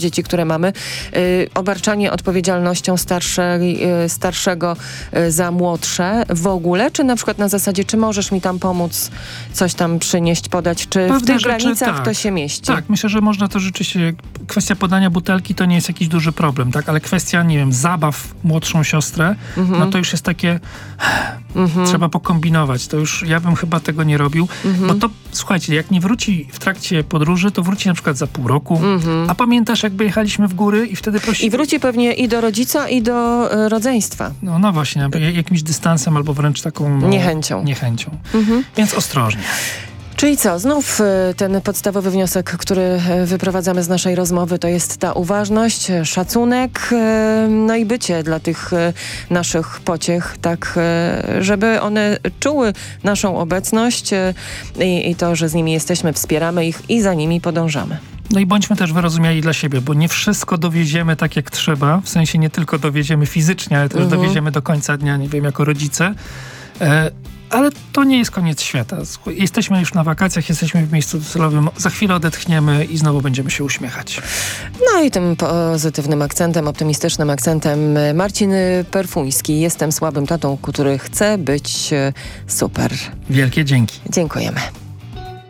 dzieci, które mamy. Obarczanie odpowiedzialnością starszego za młodsze w ogóle, czy na przykład na zasadzie, czy możesz mi tam pomóc, coś tam przynieść, podać, czy Pewne w tych rzeczy, granicach tak. to się mieści? Tak, myślę, że można to rzeczywiście, kwestia podania butelki to nie jest jakiś duży problem, tak, ale kwestia, nie wiem, zabaw młodszą siostrę, no to już jest takie, trzeba pokombinować, to już ja bym chyba tego nie robił, bo to, słuchajcie, jak nie wróci w trakcie podróży, to wróci na przykład za pół roku, a pamiętasz, jakby jechaliśmy w góry i wtedy prosili... I wróci pewnie i do rodzica, i do rodzeństwa. No właśnie, jakimś dystansem albo wręcz taką... No, niechęcią. Więc ostrożnie. Czyli co? Znów ten podstawowy wniosek, który wyprowadzamy z naszej rozmowy, to jest ta uważność, szacunek, no i bycie dla tych naszych pociech, tak, żeby one czuły naszą obecność i to, że z nimi jesteśmy, wspieramy ich i za nimi podążamy. No i bądźmy też wyrozumiali dla siebie, bo nie wszystko dowieziemy tak jak trzeba, w sensie nie tylko dowieziemy fizycznie, ale też dowieziemy do końca dnia, nie wiem, jako rodzice. Ale to nie jest koniec świata. Jesteśmy już na wakacjach, jesteśmy w miejscu docelowym, za chwilę odetchniemy i znowu będziemy się uśmiechać. No i tym pozytywnym akcentem, optymistycznym akcentem Marcin Perfuński. Jestem słabym tatą, który chce być super. Wielkie dzięki. Dziękujemy.